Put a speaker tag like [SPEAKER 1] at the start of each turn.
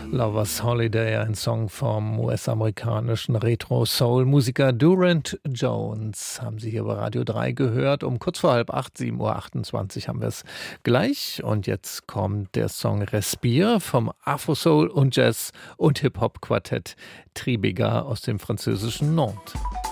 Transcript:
[SPEAKER 1] Lover's Holiday, ein Song vom US-amerikanischen Retro-Soul-Musiker Durant Jones. Haben Sie hier bei Radio 3 gehört. Um kurz vor 7:30, 7:28 Uhr haben wir es gleich. Und jetzt kommt der Song Respire vom Afro-Soul und Jazz- und Hip-Hop-Quartett Tribeca aus dem französischen Nantes.